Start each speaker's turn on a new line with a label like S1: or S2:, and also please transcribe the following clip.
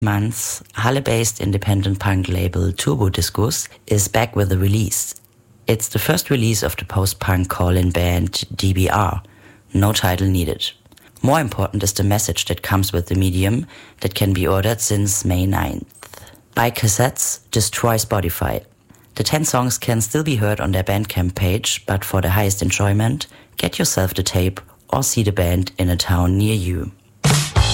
S1: month, Halle-based independent punk label Turbodiscos is back with a release. It's the first release of the post-punk call-in band DBR. No title needed. More important is the message that comes with the medium that can be ordered since May 9th. Buy cassettes, destroy Spotify. The 10 songs can still be heard on their Bandcamp page, but for the highest enjoyment, get yourself the tape or see the band in a town near you.